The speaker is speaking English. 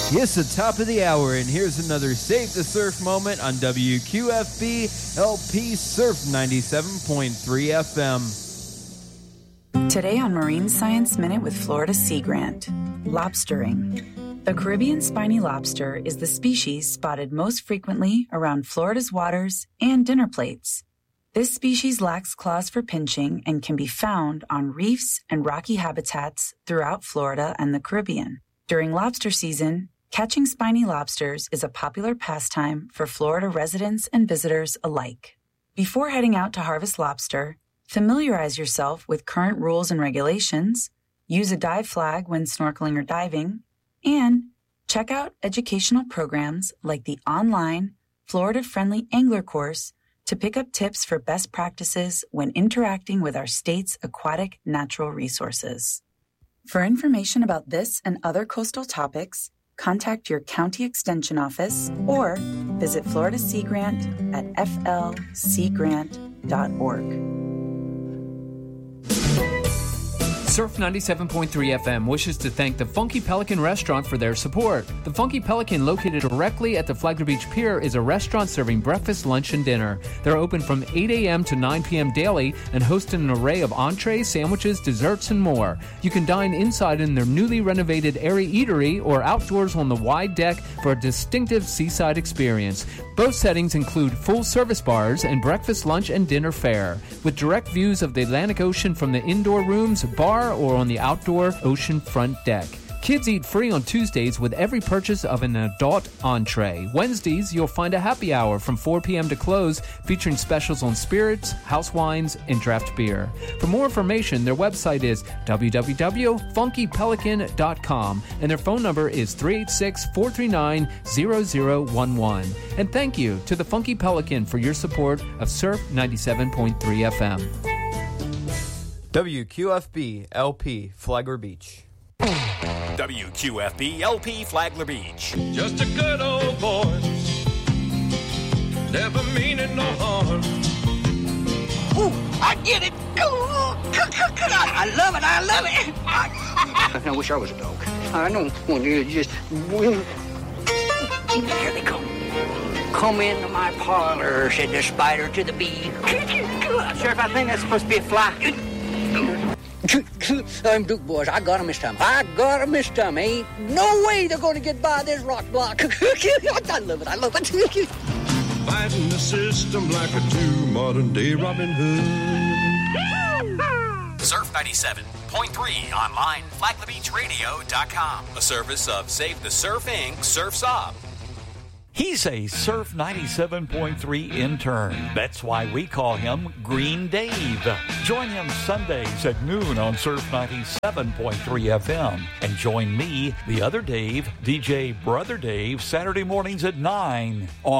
It's the top of the hour, and here's another Save the Surf moment on WQFB LP Surf 97.3 FM. Today on Marine Science Minute with Florida Sea Grant, lobstering. The Caribbean spiny lobster is the species spotted most frequently around Florida's waters and dinner plates. This species lacks claws for pinching and can be found on reefs and rocky habitats throughout Florida and the Caribbean. During lobster season, catching spiny lobsters is a popular pastime for Florida residents and visitors alike. Before heading out to harvest lobster, familiarize yourself with current rules and regulations, use a dive flag when snorkeling or diving, and check out educational programs like the online Florida-friendly angler course to pick up tips for best practices when interacting with our state's aquatic natural resources. For information about this and other coastal topics, contact your county extension office or visit Florida Sea Grant at flcgrant.org. Surf 97.3 FM wishes to thank the Funky Pelican Restaurant for their support. The Funky Pelican, located directly at the Flagler Beach Pier, is a restaurant serving breakfast, lunch, and dinner. They're open from 8 a.m. to 9 p.m. daily and host an array of entrees, sandwiches, desserts, and more. You can dine inside in their newly renovated airy eatery or outdoors on the wide deck for a distinctive seaside experience. Both settings include full-service bars and breakfast, lunch, and dinner fare, with direct views of the Atlantic Ocean from the indoor rooms, bar, or on the outdoor ocean front deck. Kids eat free on Tuesdays with every purchase of an adult entree. Wednesdays, you'll find a happy hour from 4 p.m. to close, featuring specials on spirits, house wines, and draft beer. For more information, their website is www.funkypelican.com, and their phone number is 386-439-0011. And thank you to the Funky Pelican for your support of Surf 97.3 FM. WQFB LP Flagler Beach. WQFB LP Flagler Beach. Just a good old boy, never meaning no harm. Ooh, I get it. Ooh, I love it. I love it. I wish I was a dog. I don't want to just. Here they come. Come into my parlor, said the spider to the bee. Sheriff, I think that's supposed to be a fly. I'm Duke, boys. I got him this time. Ain't no way they're going to get by this rock block. I love it. Fighting the system like a true modern-day Robin Hood. Surf 97.3 online, FlaglerBeachRadio.com. A service of Save the Surf Inc. Surf's Up. He's a Surf 97.3 intern. That's why we call him Green Dave. Join him Sundays at noon on Surf 97.3 FM. And join me, the other Dave, DJ Brother Dave, Saturday mornings at 9 on